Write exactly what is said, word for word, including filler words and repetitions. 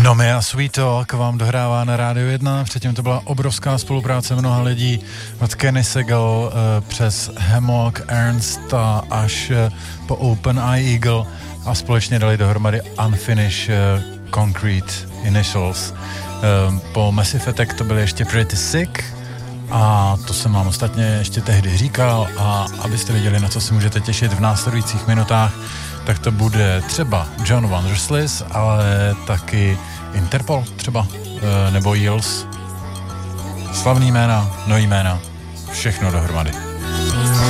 Nomi a Sweet Talk vám dohrává na Rádiu jedna. Předtím to byla obrovská spolupráce mnoha lidí od Kenny Segal eh, přes Hammock, Ernsta až eh, po Open Eye Eagle a společně dali dohromady Unfinished eh, Concrete Initials. Eh, po Massive Attack to byly ještě Pretty Sick a to jsem vám ostatně ještě tehdy říkal, a abyste viděli, na co si můžete těšit v následujících minutách, tak to bude třeba John Wandersley, ale taky Interpol třeba, nebo Yields. Slavný jména, no jména, všechno dohromady.